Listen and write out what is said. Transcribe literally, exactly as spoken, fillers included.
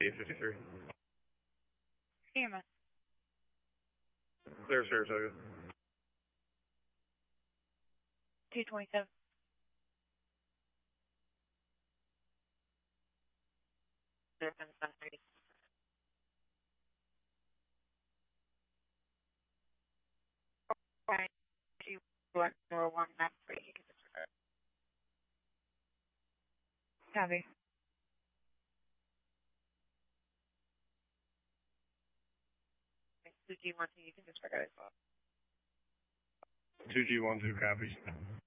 fifty-three. E M S. Clear Saratoga. two twenty-seven. Right. Two one four one nine three. You can disregard. Copy. two G one two, you can disregard as well. two G one two copies.